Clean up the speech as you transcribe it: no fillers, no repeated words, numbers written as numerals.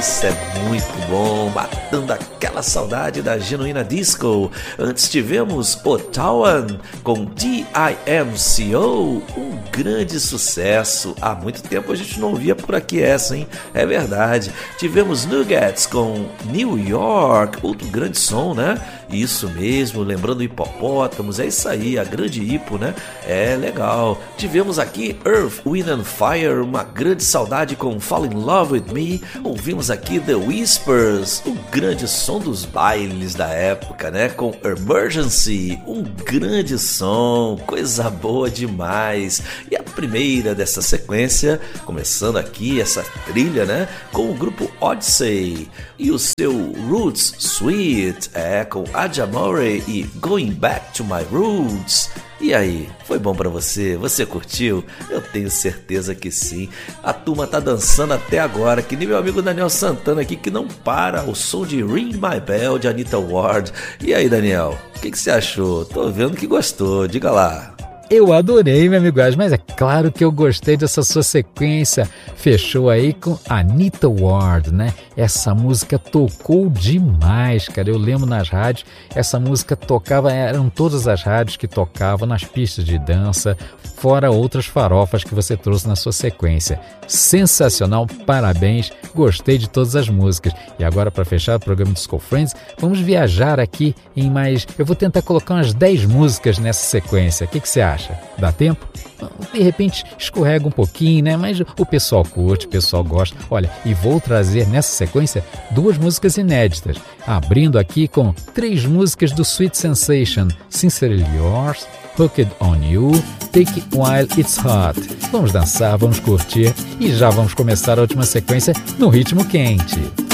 isso é muito bom, matando aquela saudade da genuína disco. Antes tivemos Ottawan com DIMCO, um grande sucesso. Há muito tempo a gente não ouvia por aqui essa, hein? É verdade. Tivemos Nuggets com New York, outro grande som, né? Isso mesmo, lembrando hipopótamos, é isso aí, a grande hipo, né? É legal. Tivemos aqui Earth, Wind and Fire, uma grande saudade com Fall in Love with Me. Ouvimos aqui The Whispers, o grande som dos bailes da época, né? Com Emergency, um grande som, coisa boa demais. E a primeira dessa sequência, começando aqui essa trilha, né? Com o grupo Odyssey e o seu Roots Sweet, com Adjamore e Going Back to My Roots. E aí, foi bom pra você? Você curtiu? Eu tenho certeza que sim. A turma tá dançando até agora, que nem meu amigo Daniel Santana aqui, que não para, o som de Ring My Bell de Anita Ward. E aí, Daniel, o que você achou? Tô vendo que gostou, diga lá. Eu adorei, meu amigo, mas é claro que eu gostei dessa sua sequência. Fechou aí com Anita Ward, né? Essa música tocou demais, cara. Eu lembro nas rádios, essa música tocava, eram todas as rádios que tocavam nas pistas de dança, fora outras farofas que você trouxe na sua sequência. Sensacional, parabéns, gostei de todas as músicas. E agora, para fechar o programa Disco Friends, vamos viajar aqui em mais... Eu vou tentar colocar umas 10 músicas nessa sequência. O que você acha? Dá tempo? De repente escorrega um pouquinho, né? Mas o pessoal curte, o pessoal gosta. Olha, e vou trazer nessa sequência 2 músicas inéditas. Abrindo aqui com 3 músicas do Sweet Sensation: Sincerely Yours, Hooked on You, Take It While It's Hot. Vamos dançar, vamos curtir e já vamos começar a última sequência no ritmo quente.